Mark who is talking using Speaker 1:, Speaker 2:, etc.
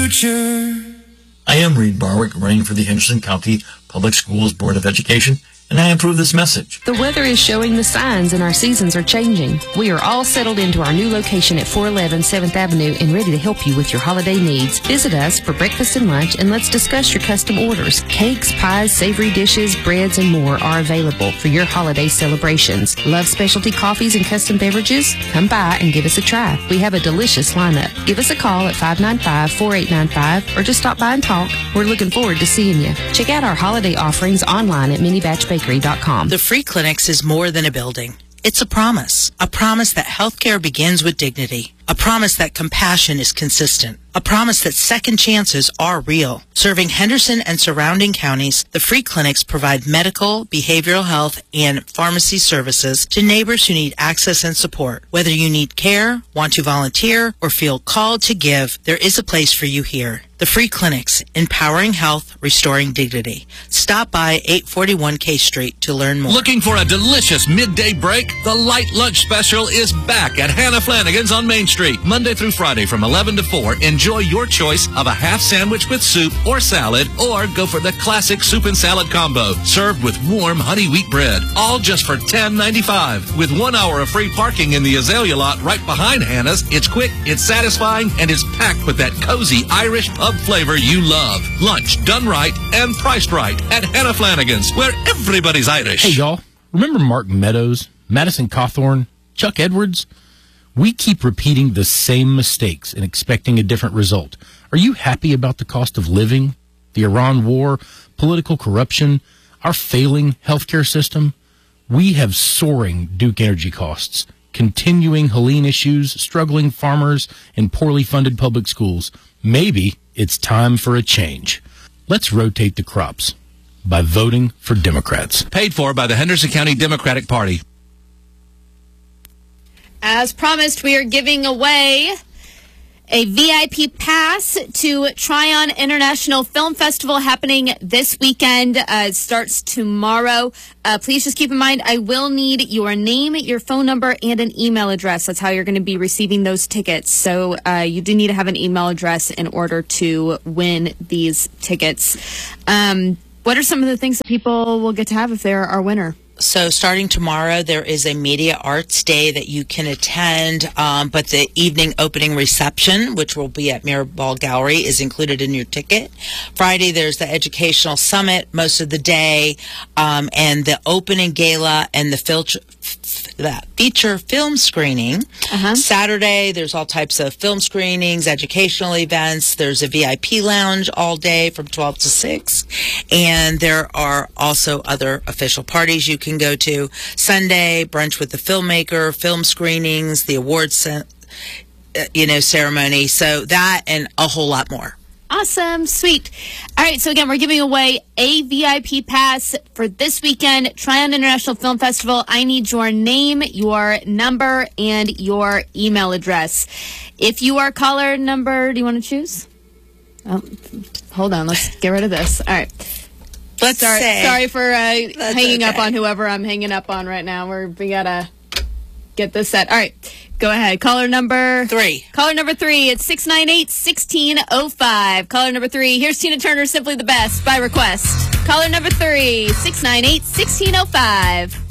Speaker 1: future.
Speaker 2: I am Reed Barwick, running for the Henderson County Public Schools Board of Education, and I approve this message.
Speaker 3: The weather is showing the signs and our seasons are changing. We are all settled into our new location at 411 7th Avenue and ready to help you with your holiday needs. Visit us for breakfast and lunch and let's discuss your custom orders. Cakes, pies, savory dishes, breads, and more are available for your holiday celebrations. Love specialty coffees and custom beverages? Come by and give us a try. We have a delicious lineup. Give us a call at 595-4895 or just stop by and talk. We're looking forward to seeing you. Check out our holiday offerings online at minibatchbakery.com.
Speaker 4: The Free Clinics is more than a building. It's a promise that healthcare begins with dignity, a promise that compassion is consistent, a promise that second chances are real. Serving Henderson and surrounding counties, the Free Clinics provide medical, behavioral health, and pharmacy services to neighbors who need access and support. Whether you need care, want to volunteer, or feel called to give, there is a place for you here. The Free Clinics, empowering health, restoring dignity. Stop by 841 K Street to learn more.
Speaker 5: Looking for a delicious midday break? The Light Lunch Special is back at Hannah Flanagan's on Main Street. Monday through Friday from 11 to 4. Enjoy your choice of a half sandwich with soup or salad, or go for the classic soup and salad combo, served with warm honey wheat bread. All just for $10.95. With 1 hour of free parking in the Azalea lot right behind Hannah's, it's quick, it's satisfying, and it's packed with that cozy Irish pub flavor you love. Lunch done right and priced right at Hannah Flanagan's, where everybody's Irish.
Speaker 6: Hey, y'all. Remember Mark Meadows, Madison Cawthorn, Chuck Edwards? We keep repeating the same mistakes and expecting a different result. Are you happy about the cost of living, the Iran war, political corruption, our failing healthcare system? We have soaring Duke Energy costs, continuing Helene issues, struggling farmers, and poorly funded public schools. Maybe it's time for a change. Let's rotate the crops by voting for Democrats.
Speaker 5: Paid for by the Henderson County Democratic Party.
Speaker 7: As promised, we are giving away a VIP pass to Tryon International Film Festival happening this weekend. It starts tomorrow. Please just keep in mind, I will need your name, your phone number, and an email address. That's how you're going to be receiving those tickets. So you do need to have an email address in order to win these tickets. What are some of the things that people will get to have if they're our winner?
Speaker 4: So starting tomorrow, there is a media arts day that you can attend, but the evening opening reception, which will be at Mirabal Gallery, is included in your ticket. Friday, there's the educational summit most of the day, and the opening gala and the feature film screening. Saturday, there's all types of film screenings, educational events. There's a VIP lounge all day from 12 to 6. And there are also other official parties you can go to. Sunday, brunch with the filmmaker, film screenings, the awards ceremony. So that and a whole lot more.
Speaker 7: Awesome. Sweet. All right. So again, we're giving away a VIP pass for this weekend, Tryon International Film Festival. I need your name, your number, and your email address. If you are caller number, do you want to choose? Oh, hold on. Let's get rid of this. All right. Sorry for hanging up on whoever I'm hanging up on right now. We got to get this set. All right. Go ahead. Caller number 3. Caller number 3. It's 698-1605. Caller number 3. Here's Tina Turner, Simply the Best, by request. Caller number 3, 698-1605.